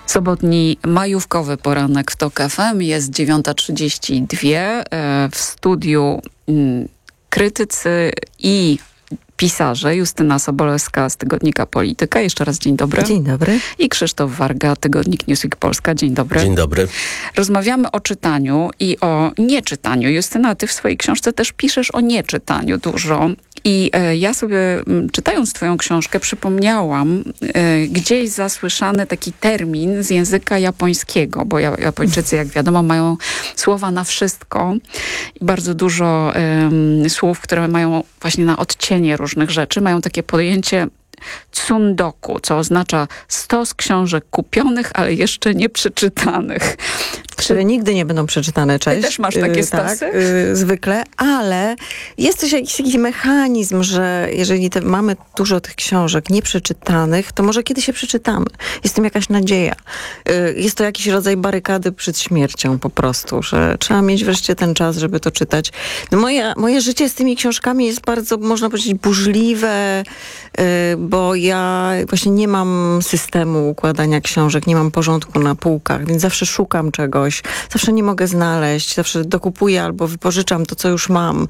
Sobotni majówkowy poranek w TOK FM. Jest 9:32. W studiu krytycy i pisarze Justyna Sobolewska z tygodnika Polityka. Jeszcze raz dzień dobry. Dzień dobry. I Krzysztof Warga, tygodnik Newsweek Polska. Dzień dobry. Dzień dobry. Rozmawiamy o czytaniu i o nieczytaniu. Justyna, ty w swojej książce też piszesz o nieczytaniu dużo. I ja sobie, czytając twoją książkę, przypomniałam gdzieś zasłyszany taki termin z języka japońskiego, bo Japończycy, jak wiadomo, mają słowa na wszystko i bardzo dużo słów, które mają właśnie na odcienie różnych rzeczy. Mają takie pojęcie tsundoku, co oznacza stos książek kupionych, ale jeszcze nie przeczytanych. Które nigdy nie będą przeczytane, cześć. Ty też masz takie stosy? Tak, zwykle, ale jest też jakiś taki mechanizm, że jeżeli mamy dużo tych książek nieprzeczytanych, to może kiedyś się przeczytamy. Jest tym jakaś nadzieja. Jest to jakiś rodzaj barykady przed śmiercią po prostu, że trzeba mieć wreszcie ten czas, żeby to czytać. No moje życie z tymi książkami jest bardzo, można powiedzieć, burzliwe, bo ja właśnie nie mam systemu układania książek, nie mam porządku na półkach, więc zawsze szukam czegoś, zawsze nie mogę znaleźć, zawsze dokupuję albo wypożyczam to, co już mam.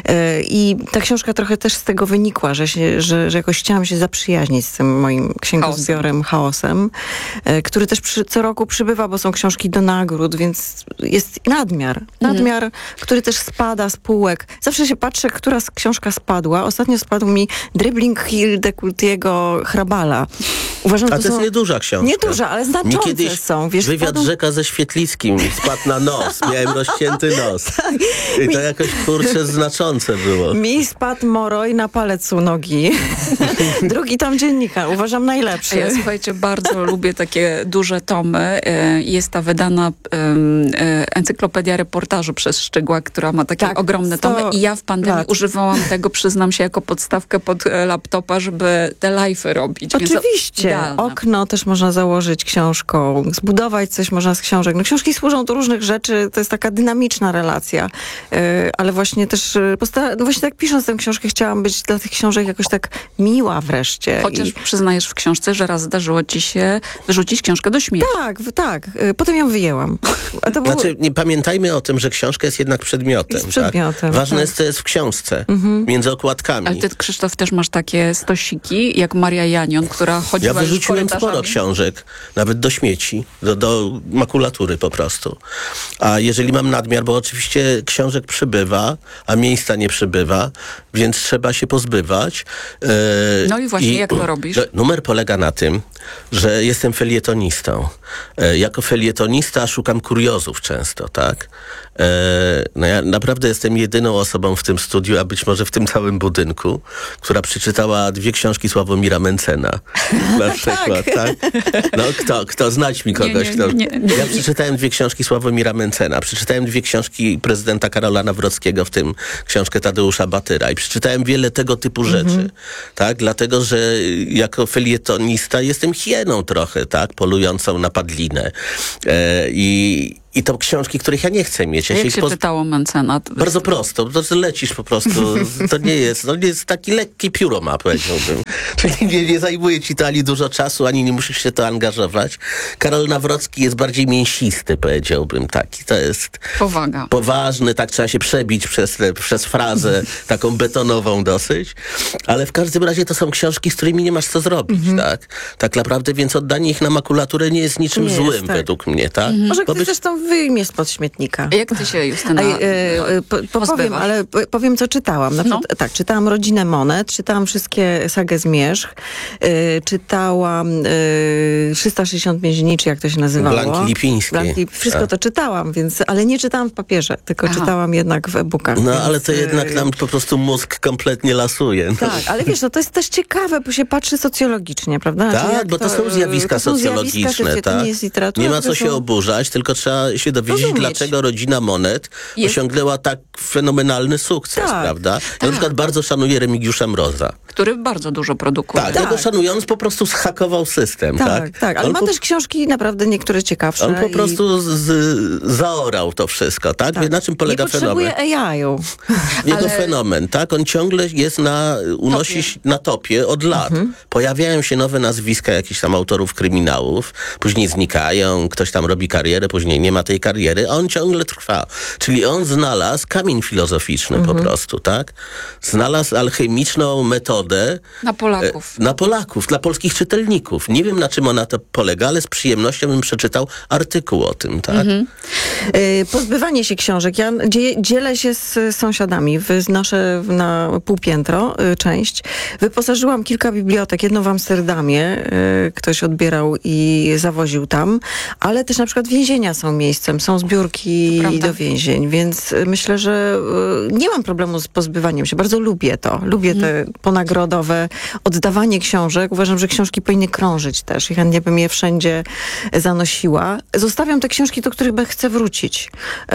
I ta książka trochę też z tego wynikła, że jakoś chciałam się zaprzyjaźnić z tym moim księgozbiorem, chaosem, który też co roku przybywa, bo są książki do nagród, więc jest nadmiar. Nadmiar, który też spada z półek. Zawsze się patrzę, która książka spadła. Ostatnio spadł mi Dribbling Hildekultiego Hrabala. Uważam, to jest nieduża książka. Nieduża, ale znaczące są. Wiesz, wywiad Rzeka ze Świetlickim spadł na nos. Miałem rozcięty nos. I to jakoś, kurczę, znaczące było. Mi spadł Moroj na palec u nogi. Drugi tom dziennika. Uważam najlepszy. Ja, słuchajcie, bardzo lubię takie duże tomy. Jest ta wydana encyklopedia reportażu przez Szczygła, która ma takie ogromne tomy. I ja w pandemii używałam tego, przyznam się, jako podstawkę pod laptopa, żeby te live'y robić. Oczywiście. Okno też można założyć książką. Zbudować coś można z książek. No, książki służą do różnych rzeczy. To jest taka dynamiczna relacja. Ale właśnie też, właśnie tak pisząc tę książkę, chciałam być dla tych książek jakoś tak miła wreszcie. Chociaż przyznajesz w książce, że raz zdarzyło ci się wyrzucić książkę do śmieci. Tak. Potem ją wyjęłam. Znaczy, nie pamiętajmy o tym, że książka jest jednak przedmiotem. Jest przedmiotem. Tak? Ważne jest, co jest w książce. Między okładkami. Ale ty, Krzysztof, też masz takie stosiki, jak Maria Janion, która chodziła Ja wyrzuciłem sporo książek, nawet do śmieci, do makulatury po prostu. A jeżeli mam nadmiar, bo oczywiście książek przybywa, a miejsca nie przybywa, więc trzeba się pozbywać. No i właśnie, jak to robisz? Numer polega na tym, że jestem felietonistą. Jako felietonista szukam kuriozów często, tak? No ja naprawdę jestem jedyną osobą w tym studiu, a być może w tym całym budynku, która przeczytała 2 książki Sławomira Mentzena. Na przykład, tak? No kto? Znać mi kogoś. Nie. Ja przeczytałem 2 książki Sławomira Mentzena, przeczytałem 2 książki prezydenta Karola Nawrockiego, w tym książkę Tadeusza Batyra, i przeczytałem wiele tego typu rzeczy, tak? Dlatego, że jako felietonista jestem hieną trochę, tak? Polującą na padlinę. I to książki, których ja nie chcę mieć. Jak się czytało Mentzena? Bardzo prosto. To lecisz po prostu. To nie jest taki lekki pióro ma, powiedziałbym. Nie zajmuje ci to ani dużo czasu, ani nie musisz się to angażować. Karol Nawrocki jest bardziej mięsisty, powiedziałbym. Taki. To jest poważny, tak trzeba się przebić przez frazę, taką betonową dosyć. Ale w każdym razie to są książki, z którymi nie masz co zrobić, tak? Tak naprawdę, więc oddanie ich na makulaturę nie jest niczym złym, według mnie, tak? Może ktoś zresztą wyjmie spod śmietnika. Jak ty się, Justyna, powiem, co czytałam. Na przykład, tak, czytałam Rodzinę Monet, czytałam wszystkie sagę Zmierzch, czytałam 365 dni, czy jak to się nazywało. Blanki Lipińskiej. Wszystko to czytałam, ale nie czytałam w papierze, tylko czytałam jednak w e-bookach. No, więc, ale to jednak nam po prostu mózg kompletnie lasuje. Tak, ale wiesz, to jest też ciekawe, bo się patrzy socjologicznie, prawda? Tak, bo to są zjawiska socjologiczne, tak? To nie jest literatura. Nie ma co się oburzać, tylko trzeba się dowiedzieć, dlaczego Rodzina Monet osiągnęła tak fenomenalny sukces, prawda? Ja na przykład bardzo szanuję Remigiusza Mroza. który bardzo dużo produkuje. Tak, ja go szanuję. On po prostu zhakował system, tak? Tak, ale On ma też książki naprawdę niektóre ciekawsze. On po prostu zaorał to wszystko, tak? Na czym polega nie fenomen? potrzebuje AI-u. Jego fenomen, tak? On ciągle jest unosi się na topie od lat. Pojawiają się nowe nazwiska jakichś tam autorów kryminałów, później znikają, ktoś tam robi karierę, później nie ma tej kariery, a on ciągle trwa. Czyli on znalazł kamień filozoficzny po prostu, tak? Znalazł alchemiczną metodę Na Polaków. Na Polaków, dla polskich czytelników. Nie wiem, na czym ona to polega, ale z przyjemnością bym przeczytał artykuł o tym, tak? Pozbywanie się książek. Ja dzielę się z sąsiadami. Znoszę na półpiętro część. Wyposażyłam kilka bibliotek. Jedną w Amsterdamie. Ktoś odbierał i zawoził tam. Ale też na przykład więzienia są miejscem. Są zbiórki do więzień. Więc myślę, że nie mam problemu z pozbywaniem się. Bardzo lubię to. Lubię te ponagrodowe oddawanie książek. Uważam, że książki powinny krążyć też. I chętnie bym je wszędzie zanosiła. Zostawiam te książki, do których chcę wrócić.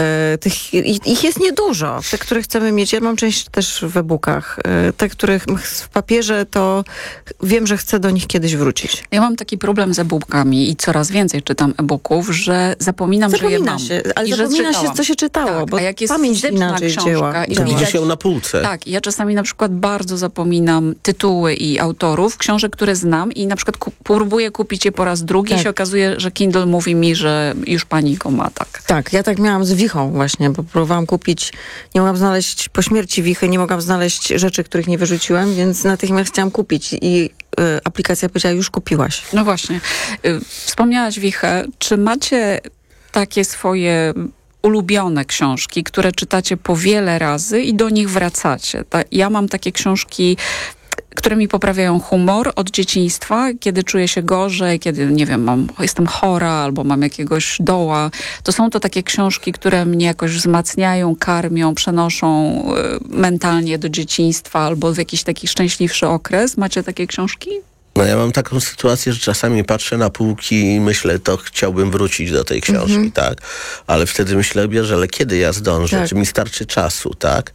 Ich jest niedużo. Te, które chcemy mieć. Ja mam część też w e-bookach. Te, których w papierze, to wiem, że chcę do nich kiedyś wrócić. Ja mam taki problem z e-bookami i coraz więcej czytam e-booków, że zapominam, że je mam. Ale I zapomina się, co się czytało, tak, bo a jak jest pamięć fizyczna inaczej książka działa. i To widać- widzi się na półce. Tak, ja czasami na przykład bardzo zapominam tytuły i autorów książek, które znam i na przykład próbuję kupić je po raz drugi i się okazuje, że Kindle mówi mi, że już pani go ma, tak. Tak, ja tak miałam z Wichą właśnie, bo próbowałam kupić, nie mogłam znaleźć, po śmierci Wichy nie mogłam znaleźć rzeczy, których nie wyrzuciłem, więc natychmiast chciałam kupić i aplikacja powiedziała, już kupiłaś. No właśnie. Wspomniałaś Wichę. Czy macie takie swoje ulubione książki, które czytacie po wiele razy i do nich wracacie? Ja mam takie książki, które mi poprawiają humor od dzieciństwa, kiedy czuję się gorzej, kiedy, nie wiem, jestem chora albo mam jakiegoś doła. To są to takie książki, które mnie jakoś wzmacniają, karmią, przenoszą mentalnie do dzieciństwa albo w jakiś taki szczęśliwszy okres. Macie takie książki? No ja mam taką sytuację, że czasami patrzę na półki i myślę, to chciałbym wrócić do tej książki, tak? Ale wtedy myślę, ale kiedy ja zdążę? Tak. Czy mi starczy czasu, tak?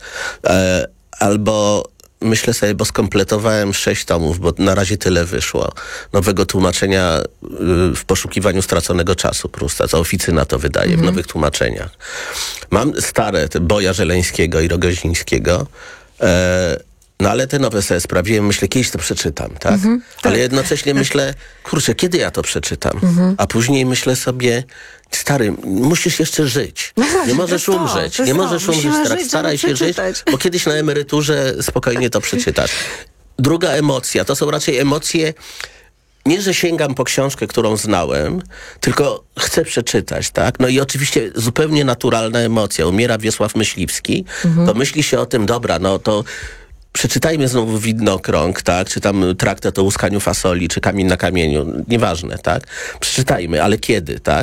Albo myślę sobie, bo skompletowałem 6 tomów, bo na razie tyle wyszło. Nowego tłumaczenia w poszukiwaniu straconego czasu Prusta, co Oficyna to wydaje w nowych tłumaczeniach. Mam stare, te Boja Żeleńskiego i Rogozińskiego, no ale te nowe sobie sprawiłem, myślę, kiedyś to przeczytam, tak? Ale jednocześnie myślę, kurczę, kiedy ja to przeczytam? A później myślę sobie, stary, musisz jeszcze żyć. No właśnie, nie możesz to jest to, umrzeć. to jest Nie to. możesz Musimy umrzeć, tak? żyć, Staraj żeby się żyć, przeczytać. bo kiedyś na emeryturze spokojnie to przeczytasz. Druga emocja, to są raczej emocje, nie, że sięgam po książkę, którą znałem, tylko chcę przeczytać, tak? No i oczywiście zupełnie naturalna emocja. Umiera Wiesław Myśliwski, to myśli się o tym, dobra, no to przeczytajmy znowu Widnokrąg, tak? Czy tam traktat o łuskaniu fasoli, czy Kamień na kamieniu. Nieważne, tak? Przeczytajmy, ale kiedy, tak?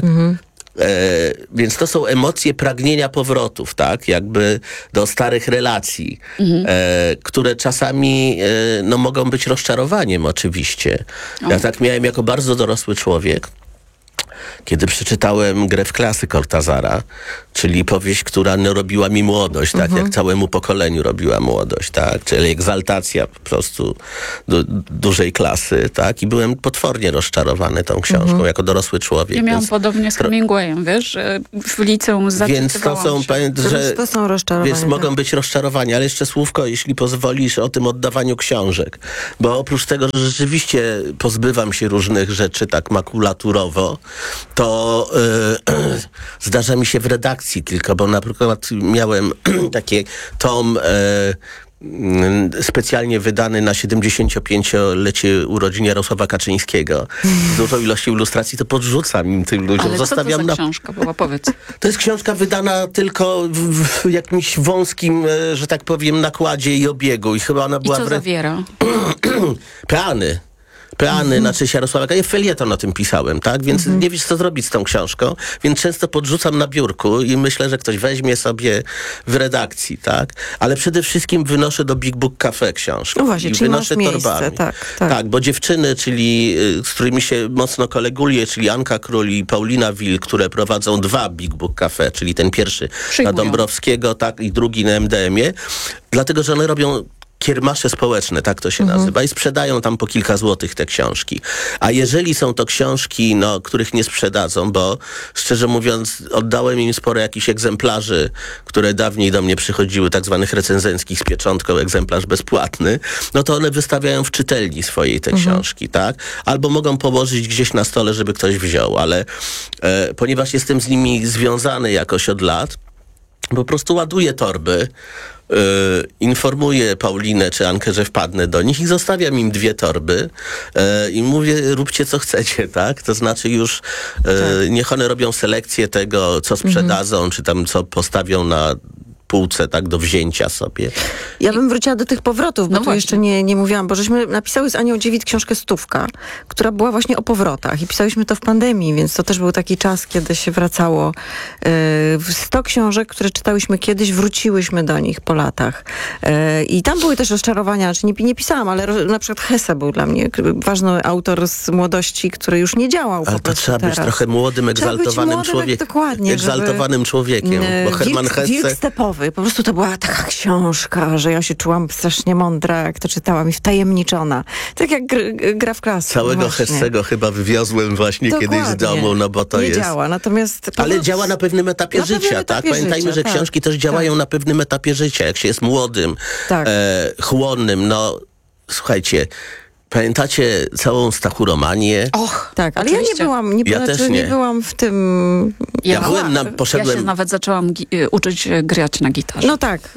Więc to są emocje pragnienia powrotów, tak? Jakby do starych relacji, które czasami no, mogą być rozczarowaniem oczywiście. Ja tak miałem jako bardzo dorosły człowiek, kiedy przeczytałem Grę w klasy Cortázara, czyli powieść, która no, robiła mi młodość, tak jak całemu pokoleniu robiła młodość, tak? Czyli egzaltacja po prostu dużej klasy, tak? I byłem potwornie rozczarowany tą książką jako dorosły człowiek. Ja miałam więc podobnie z Hemingwayem, wiesz, że w liceum Więc to zaczytywałam są, się. To są rozczarowania. więc mogą być rozczarowania, ale jeszcze słówko, jeśli pozwolisz, o tym oddawaniu książek. Bo oprócz tego, że rzeczywiście pozbywam się różnych rzeczy tak makulaturowo, to zdarza mi się w redakcji tylko, bo na przykład miałem taki tom specjalnie wydany na 75-lecie urodzin Jarosława Kaczyńskiego z dużą ilością ilustracji, to podrzucam im tym ludziom. Ale co to za książka była? Powiedz. To jest książka wydana tylko w jakimś wąskim, że tak powiem, nakładzie i obiegu. I chyba ona I była co zawiera? Peany na cześć Jarosława. Ja felieton o tym pisałem, tak? Więc nie wiesz, co zrobić z tą książką. Więc często podrzucam na biurku i myślę, że ktoś weźmie sobie w redakcji, tak? Ale przede wszystkim wynoszę do Big Book Cafe książkę. No właśnie, I czyli wynoszę masz miejsce, torbami. tak. Tak, bo dziewczyny, czyli z którymi się mocno koleguję, czyli Anka Król i Paulina Wil, które prowadzą 2 Big Book Cafe, czyli ten pierwszy Przyjmują. na Dąbrowskiego, tak, i drugi na MDM-ie, dlatego, że one robią kiermasze społeczne, tak to się nazywa, i sprzedają tam po kilka złotych te książki. A jeżeli są to książki, których nie sprzedadzą, bo szczerze mówiąc oddałem im sporo jakichś egzemplarzy, które dawniej do mnie przychodziły, tak zwanych recenzenckich z pieczątką, egzemplarz bezpłatny, no to one wystawiają w czytelni swojej te książki, tak? Albo mogą położyć gdzieś na stole, żeby ktoś wziął, ale ponieważ jestem z nimi związany jakoś od lat, po prostu ładuję torby, informuję Paulinę czy Ankę, że wpadnę do nich i zostawiam im 2 torby i mówię, róbcie co chcecie, tak? To znaczy już niech one robią selekcję tego, co sprzedadzą, czy tam co postawią na półce, tak, do wzięcia sobie. Ja bym wróciła do tych powrotów, bo No tu właśnie. jeszcze nie mówiłam, bo żeśmy napisały z Anią Dziewit książkę Stówka, która była właśnie o powrotach i pisałyśmy to w pandemii, więc to też był taki czas, kiedy się wracało. 100 książek, które czytałyśmy kiedyś, wróciłyśmy do nich po latach. I tam były też rozczarowania, znaczy nie pisałam, ale na przykład Hesse był dla mnie ważny autor z młodości, który już nie działał Ale po to prostu trzeba być teraz. trochę młodym, Trzeba być egzaltowanym młodym, człowiekiem. dokładnie, Egzaltowanym człowiekiem, bo Hermann Wilk Hesse... stepowy. Po prostu to była taka książka, że ja się czułam strasznie mądra, jak to czytałam i wtajemniczona. Tak jak gra w klasy. Całego właśnie. Hessego chyba wywiozłem właśnie Dokładnie. kiedyś z domu, bo to nie jest... działa, natomiast... Ale działa na pewnym etapie Na życia, pewnym tak? etapie Pamiętajmy, życia, że tak. książki też działają na pewnym etapie życia. Jak się jest młodym, Tak. chłonnym, słuchajcie, pamiętacie całą Stachuromanię? Och, Tak, ale ja oczywiście. nie byłam, Ja też nie. nie byłam w tym... Ja poszedłem... Ja się nawet zaczęłam uczyć grać na gitarze. No tak.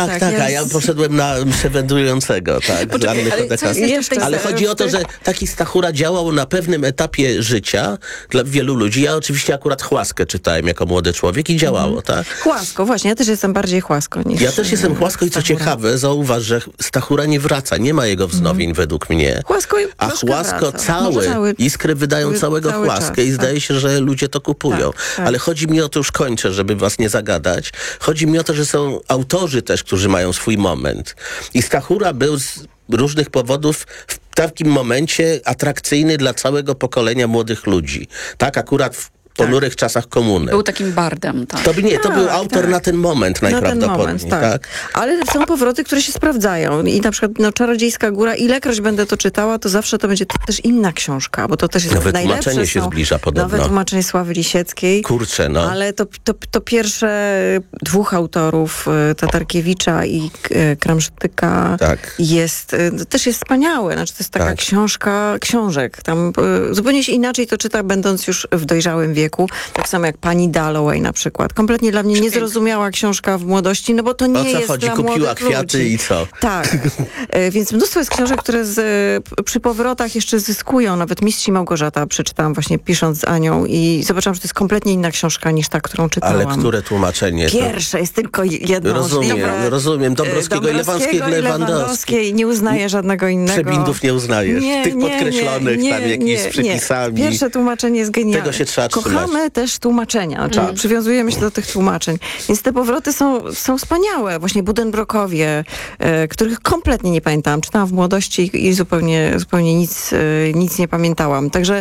A ja poszedłem na przewędrującego, tak? Poczekaj, Żadnych ale co odekazy. jest Jeszcze- tutaj Ale chodzi o to, że taki Stachura działał na pewnym etapie życia dla wielu ludzi. Ja oczywiście akurat Chłaskę czytałem jako młody człowiek i działało, tak? Chłasko, właśnie, ja też jestem bardziej Chłasko niż... Ja też jestem Chłasko i co Stachura. ciekawe, zauważ, że Stachura nie wraca, nie ma jego wznowień według mnie. Chłasko A troszkę Chłasko wraca. Może Iskry wydają całego cały Chłaskę czas, i tak. zdaje się, że ludzie to kupują. Tak. Ale chodzi mi o to, już kończę, żeby was nie zagadać, chodzi mi o to, że są autorzy też, którzy mają swój moment. I Stachura był z różnych powodów w takim momencie atrakcyjny dla całego pokolenia młodych ludzi. Tak, akurat w ponurych czasach komuny. Był takim bardem, tak. To był autor tak. na ten moment Na ten najprawdopodobniej. moment, tak. Ale są powroty, które się sprawdzają. I na przykład Czarodziejska Góra, ilekroć będę to czytała, to zawsze to będzie też inna książka, bo to też jest Nowe najlepsze. tłumaczenie się zbliża podobno. Nowe tłumaczenie Sławy Lisieckiej. Kurczę, no. Ale to pierwsze 2 autorów, Tatarkiewicza i Kramsztyka, Tak. to też jest wspaniałe. Znaczy, to jest taka Tak. książka książek. Tam zupełnie się inaczej to czyta, będąc już w dojrzałym wieku. Tak samo jak pani Dalloway na przykład. Kompletnie dla mnie niezrozumiała książka w młodości, no bo to nie O co jest chodzi? dla Kupiła młodych kwiaty ludzi. i co? Tak. Więc mnóstwo jest książek, które przy powrotach jeszcze zyskują. Nawet Mistrz i Małgorzata przeczytałam właśnie pisząc z Anią i zobaczyłam, że to jest kompletnie inna książka niż ta, którą czytałam. Ale które tłumaczenie? Pierwsze jest tylko jedno. Rozumiem. Dąbrowskiego i Lewandowskiej. Nie uznaję żadnego innego. Przebindów nie uznajesz. Tych podkreślonych tam jakichś z przypisami. Pierwsze tłumaczenie jest genialne. Tego się trzeba trzymać. Kochamy też tłumaczenia. Czyli przywiązujemy się do tych tłumaczeń. Więc te powroty są wspaniałe. Właśnie Budenbrookowie, których kompletnie nie pamiętałam. Czytałam w młodości i zupełnie nic nie pamiętałam. Także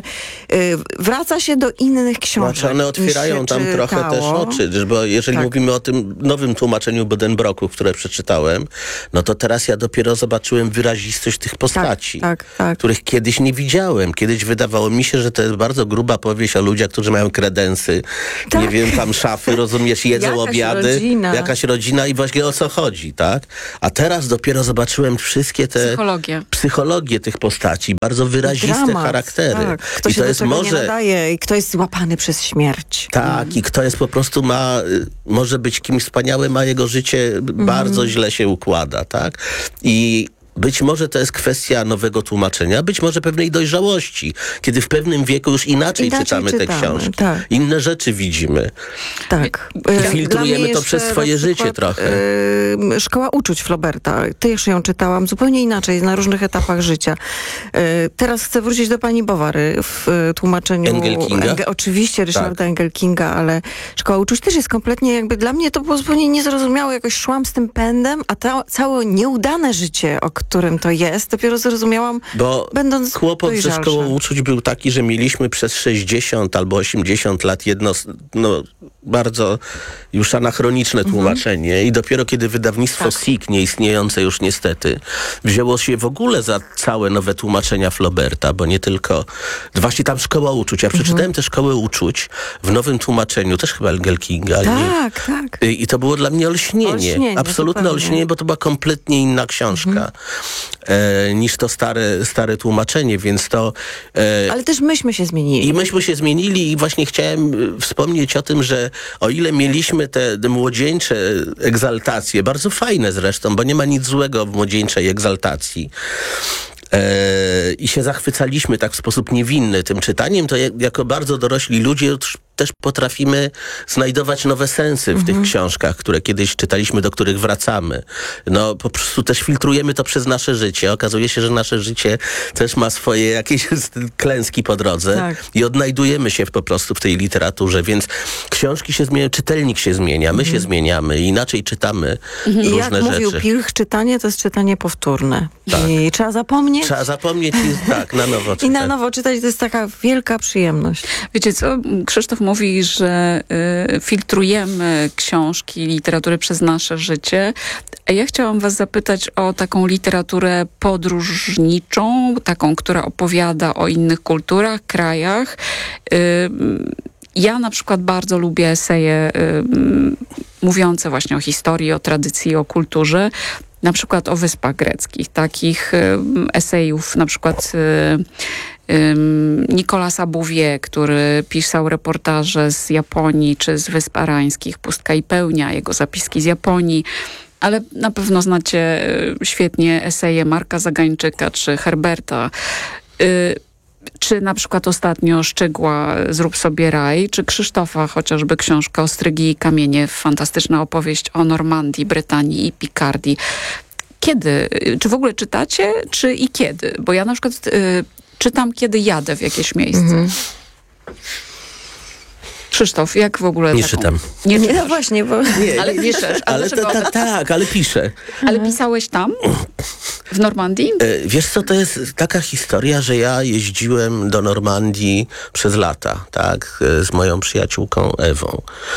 wraca się do innych książek. Znaczy one otwierają niż tam się trochę czytało. też oczy, bo jeżeli Tak. mówimy o tym nowym tłumaczeniu Budenbrooków, które przeczytałem, no to teraz ja dopiero zobaczyłem wyrazistość tych postaci, tak. których kiedyś nie widziałem. Kiedyś wydawało mi się, że to jest bardzo gruba powieść o ludziach, którzy mają kredensy, Tak. nie wiem, tam szafy, rozumiesz, jedzą Jakaś obiady, rodzina. jakaś rodzina i właśnie o co chodzi, tak? A teraz dopiero zobaczyłem wszystkie te psychologię tych postaci, bardzo wyraziste Dramat, charaktery. tak. Kto I się to do jest czego nie nadaje i kto jest złapany przez śmierć. Tak, i kto jest po prostu może być kimś wspaniałym, a jego życie bardzo źle się układa, tak? I być może to jest kwestia nowego tłumaczenia, być może pewnej dojrzałości, kiedy w pewnym wieku już inaczej czytamy te książki. Tak. Inne rzeczy widzimy. Tak. Filtrujemy Dla mnie to przez jeszcze swoje na życie przykład, trochę. Szkoła uczuć Flauberta. Też ją czytałam zupełnie inaczej, na różnych etapach życia. Teraz chcę wrócić do pani Bowary w tłumaczeniu... Engelkinga? Oczywiście Ryszarda Tak. Engelkinga, ale Szkoła uczuć też jest kompletnie jakby... Dla mnie to było zupełnie niezrozumiałe. Jakoś szłam z tym pędem, a całe nieudane życie, którym to jest, dopiero zrozumiałam, Bo będąc kłopot ze dojrzalsza. szkołą uczuć był taki, że mieliśmy przez 60 albo 80 lat jedno bardzo już anachroniczne tłumaczenie i dopiero kiedy wydawnictwo SIG, nieistniejące już niestety, wzięło się w ogóle za całe nowe tłumaczenia Flauberta, bo nie tylko... Właśnie tam Szkoła Uczuć. Ja przeczytałem tę Szkołę Uczuć w nowym tłumaczeniu, też chyba Engelkinga. Tak, tak. I to było dla mnie olśnienie. Absolutne zupełnie. olśnienie, bo to była kompletnie inna książka niż to stare tłumaczenie, więc to... Ale też myśmy się zmienili. I myśmy się zmienili i właśnie chciałem wspomnieć o tym, że o ile mieliśmy te młodzieńcze egzaltacje, bardzo fajne zresztą, bo nie ma nic złego w młodzieńczej egzaltacji, i się zachwycaliśmy tak w sposób niewinny tym czytaniem, to jako bardzo dorośli ludzie też potrafimy znajdować nowe sensy w tych książkach, które kiedyś czytaliśmy, do których wracamy. No po prostu też filtrujemy to przez nasze życie. Okazuje się, że nasze życie też ma swoje jakieś klęski po drodze Tak. i odnajdujemy się po prostu w tej literaturze, więc książki się zmieniają, czytelnik się zmienia, my się zmieniamy, inaczej czytamy I jak różne mówił rzeczy. Pilch, czytanie to jest czytanie powtórne. I trzeba zapomnieć Trzeba zapomnieć i tak, na nowo czytać. i na nowo czytać. To jest taka wielka przyjemność. Wiecie co? Krzysztof mówi, że filtrujemy książki, literatury przez nasze życie. A ja chciałam was zapytać o taką literaturę podróżniczą, taką, która opowiada o innych kulturach, krajach. Ja na przykład bardzo lubię eseje mówiące właśnie o historii, o tradycji, o kulturze. Na przykład o Wyspach Greckich. Takich esejów na przykład Nicolasa Bouvier, który pisał reportaże z Japonii czy z Wysp Arańskich, Pustka i Pełnia, jego zapiski z Japonii. Ale na pewno znacie świetnie eseje Marka Zagańczyka czy Herberta. Czy na przykład ostatnio Szczygła Zrób sobie raj, czy Krzysztofa chociażby książka Ostrygi i kamienie, fantastyczna opowieść o Normandii, Brytanii i Pikardii. Kiedy? Czy w ogóle czytacie, czy i kiedy? Bo ja na przykład czytam, kiedy jadę w jakieś miejsce. Krzysztof, jak w ogóle Nie taką... czytam. Nie No czytasz. właśnie, bo... Ale piszesz. A Ale dlaczego? tak, ale piszę. Ale pisałeś tam? W Normandii? Wiesz co, to jest taka historia, że ja jeździłem do Normandii przez lata, tak, z moją przyjaciółką Ewą.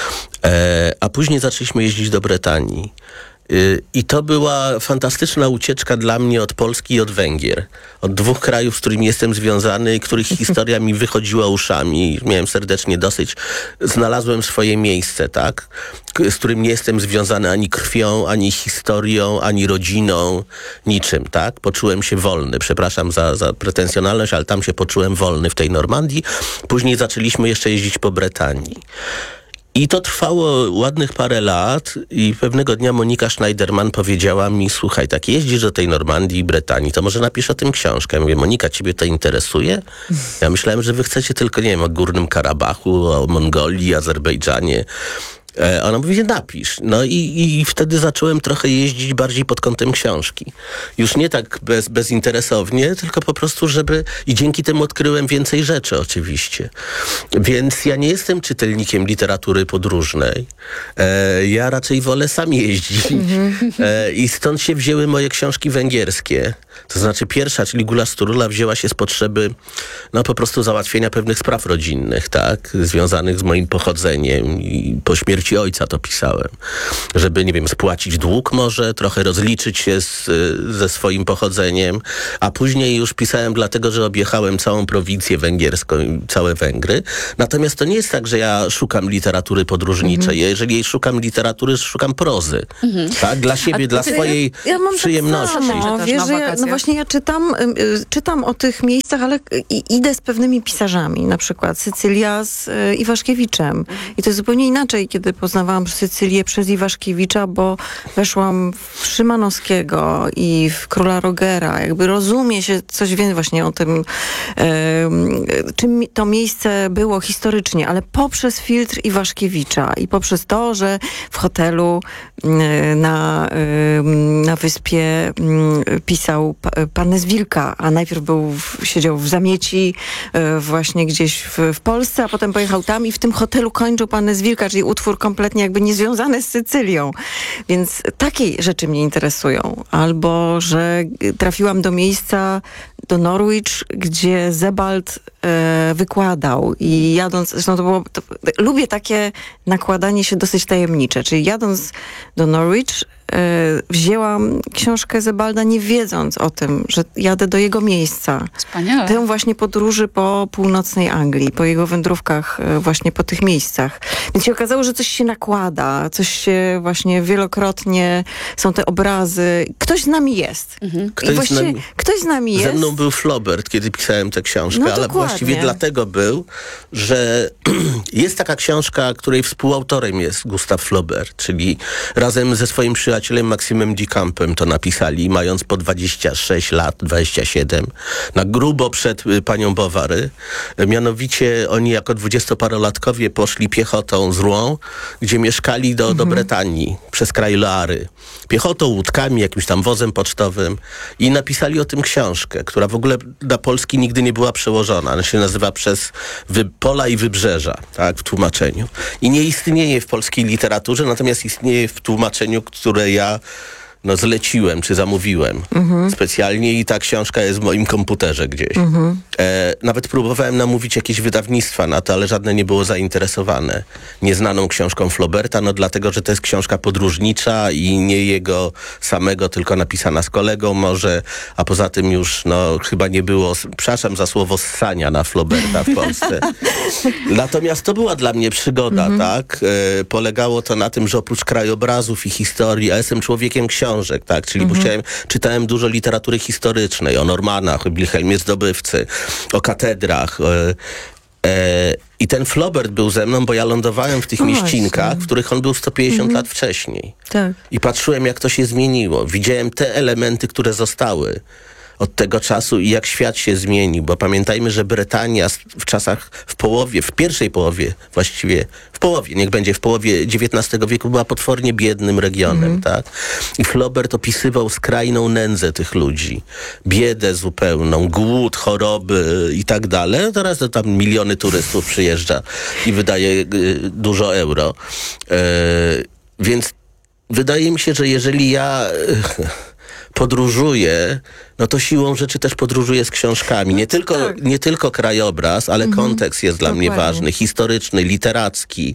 A później zaczęliśmy jeździć do Brytanii. I to była fantastyczna ucieczka dla mnie od Polski i od Węgier. Od dwóch krajów, z którymi jestem związany i których historia mi wychodziła uszami. Miałem serdecznie dosyć. Znalazłem swoje miejsce, tak? Z którym nie jestem związany ani krwią, ani historią, ani rodziną, niczym, tak? Poczułem się wolny. Przepraszam za pretensjonalność, ale tam się poczułem wolny w tej Normandii. Później zaczęliśmy jeszcze jeździć po Brytanii. I to trwało ładnych parę lat i pewnego dnia Monika Schneiderman powiedziała mi, słuchaj, tak jeździsz do tej Normandii i Brytanii, to może napisz o tym książkę. Ja mówię, Monika, ciebie to interesuje? Ja myślałem, że wy chcecie tylko, nie wiem, o Górnym Karabachu, o Mongolii, Azerbejdżanie. Ona mówi, napisz. No i wtedy zacząłem trochę jeździć bardziej pod kątem książki. Już nie tak bezinteresownie, tylko po prostu, żeby... I dzięki temu odkryłem więcej rzeczy oczywiście. Więc ja nie jestem czytelnikiem literatury podróżnej. Ja raczej wolę sam jeździć. I stąd się wzięły moje książki węgierskie. To znaczy pierwsza, czyli Gula Sturla, wzięła się z potrzeby no po prostu załatwienia pewnych spraw rodzinnych, tak? Związanych z moim pochodzeniem i po śmierci ojca to pisałem. Żeby, nie wiem, spłacić dług może, trochę rozliczyć się ze swoim pochodzeniem, a później już pisałem dlatego, że objechałem całą prowincję węgierską i całe Węgry. Natomiast to nie jest tak, że ja szukam literatury podróżniczej. Jeżeli szukam literatury, szukam prozy. Tak? Dla siebie, dla swojej Ja mam przyjemności. Tak samo. Czytasz Wiesz, na że ja, wakacjach? no właśnie ja czytam o tych miejscach, ale idę z pewnymi pisarzami. Na przykład Sycylia z Iwaszkiewiczem. I to jest zupełnie inaczej, kiedy poznawałam Sycylię przez Iwaszkiewicza, bo weszłam w Szymanowskiego i w Króla Rogera. Jakby rozumie się coś więcej właśnie o tym, czym to miejsce było historycznie, ale poprzez filtr Iwaszkiewicza i poprzez to, że w hotelu na wyspie pisał Pannę z Wilka, a najpierw siedział w Zamieci, właśnie gdzieś w Polsce, a potem pojechał tam i w tym hotelu kończył Pannę z Wilka, czyli utwór kompletnie jakby niezwiązany z Sycylią. Więc takie rzeczy mnie interesują. Albo, że trafiłam do miejsca, do Norwich, gdzie Sebald wykładał i jadąc, zresztą lubię takie nakładanie się dosyć tajemnicze, czyli jadąc do Norwich wzięłam książkę Sebalda, nie wiedząc o tym, że jadę do jego miejsca. Wspaniale. Tę właśnie podróży po północnej Anglii, po jego wędrówkach właśnie po tych miejscach. Więc się okazało, że coś się nakłada, coś się właśnie wielokrotnie, są te obrazy. Ktoś z nami jest. Ktoś z nami jest. Ze mną był Flaubert, kiedy pisałem tę książkę, No, ale dokładnie. właściwie dlatego był, że jest taka książka, której współautorem jest Gustav Flaubert, czyli razem ze swoim przyjacielem Maksymem Duchampem to napisali, mając po 26 lat, 27, na grubo przed panią Bovary. Mianowicie oni jako 20-parolatkowie poszli piechotą z Rouen, gdzie mieszkali do Brytanii, przez kraj Loary. Piechotą, łódkami, jakimś tam wozem pocztowym i napisali o tym książkę, która w ogóle na polski nigdy nie była przełożona. Ona się nazywa Przez pola i wybrzeża, tak, w tłumaczeniu. I nie istnieje w polskiej literaturze, natomiast istnieje w tłumaczeniu, które ja zleciłem, czy zamówiłem specjalnie i ta książka jest w moim komputerze gdzieś. Nawet próbowałem namówić jakieś wydawnictwa na to, ale żadne nie było zainteresowane nieznaną książką Flauberta, dlatego, że to jest książka podróżnicza i nie jego samego, tylko napisana z kolegą może, a poza tym już chyba nie było, przepraszam za słowo, ssania na Flauberta w Polsce. Natomiast to była dla mnie przygoda, tak? Polegało to na tym, że oprócz krajobrazów i historii, a jestem człowiekiem książek, tak? Czyli czytałem dużo literatury historycznej, o Normanach, o Wilhelmie Zdobywcy, o katedrach. I ten Flaubert był ze mną, bo ja lądowałem w tych mieścinkach, w których on był 150 lat wcześniej. Tak. I patrzyłem, jak to się zmieniło. Widziałem te elementy, które zostały od tego czasu i jak świat się zmienił, bo pamiętajmy, że Brytania w pierwszej połowie, niech będzie w połowie XIX wieku, była potwornie biednym regionem, tak? I Flaubert opisywał skrajną nędzę tych ludzi, biedę zupełną, głód, choroby i tak dalej. Teraz to tam miliony turystów przyjeżdża i wydaje dużo euro. Więc wydaje mi się, że jeżeli ja podróżuję, to siłą rzeczy też podróżuję z książkami. Nie tylko krajobraz, ale kontekst jest dla mnie ważny, historyczny, literacki.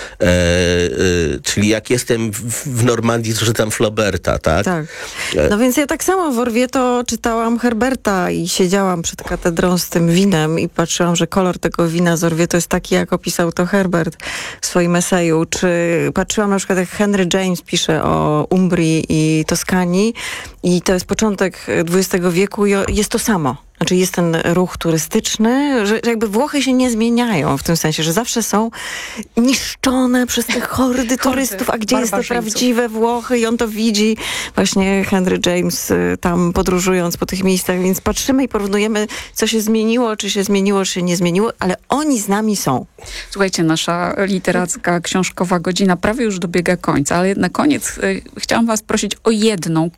Czyli jak jestem w Normandii, to czytam Flauberta, tak? Tak. Więc ja tak samo w Orvieto czytałam Herberta i siedziałam przed katedrą z tym winem i patrzyłam, że kolor tego wina z Orvieto jest taki, jak opisał to Herbert w swoim eseju. Czy patrzyłam na przykład, jak Henry James pisze o Umbrii i Toskanii i to jest początek XX wieku i jest to samo. Znaczy jest ten ruch turystyczny, że jakby Włochy się nie zmieniają w tym sensie, że zawsze są niszczone przez te hordy turystów, a gdzie jest to prawdziwe Włochy i on to widzi. Właśnie Henry James tam podróżując po tych miejscach, więc patrzymy i porównujemy, co się zmieniło, czy się nie zmieniło, ale oni z nami są. Słuchajcie, nasza literacka, książkowa godzina prawie już dobiega końca, ale na koniec chciałam was prosić o jedno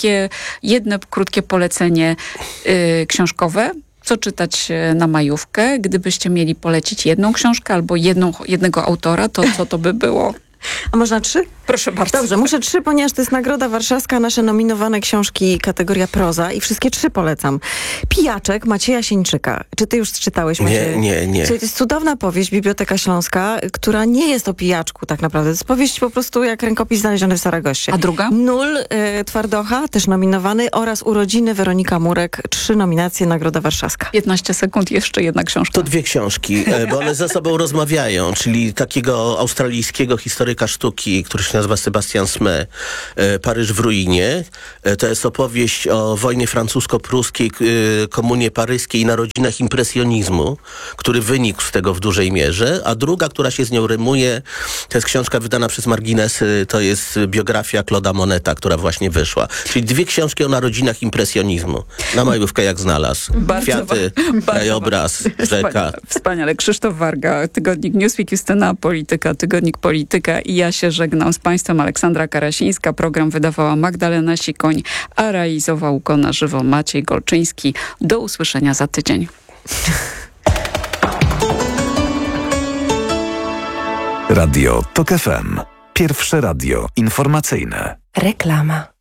krótkie polecenie książkowe. Co czytać na majówkę? Gdybyście mieli polecić jedną książkę albo jednego autora, to co to by było? A można 3? Proszę bardzo. Dobrze, muszę 3, ponieważ to jest Nagroda Warszawska, nasze nominowane książki, kategoria proza i wszystkie 3 polecam. Pijaczek Macieja Sieńczyka. Czy ty już czytałeś, Maciej? Nie. To jest cudowna powieść, Biblioteka Śląska, która nie jest o pijaczku tak naprawdę. To jest powieść po prostu jak rękopis znaleziony w Saragossie. A druga? Nul Twardocha, też nominowany, oraz Urodziny Weronika Murek. 3 nominacje, Nagroda Warszawska. 15 sekund, jeszcze jedna książka. To 2 książki, bo one ze sobą rozmawiają, czyli takiego australijskiego historyka sztuki, który się nazywa Sebastian Sme, Paryż w ruinie. To jest opowieść o wojnie francusko-pruskiej, komunie paryskiej i narodzinach impresjonizmu, który wynikł z tego w dużej mierze, a druga, która się z nią rymuje, to jest książka wydana przez Marginesy, to jest biografia Claude'a Moneta, która właśnie wyszła. Czyli 2 książki o narodzinach impresjonizmu. Na majówkę jak znalazł. Kwiaty, krajobraz, rzeka. Wspaniale. Krzysztof Warga, tygodnik Newsweek, Justyna Polityka, tygodnik Polityka i ja się żegnam z Państwem Aleksandra Karasińska. Program wydawała Magdalena Sikoń, a realizował go na żywo Maciej Golczyński. Do usłyszenia za tydzień. Radio TOK FM. Pierwsze radio informacyjne. Reklama.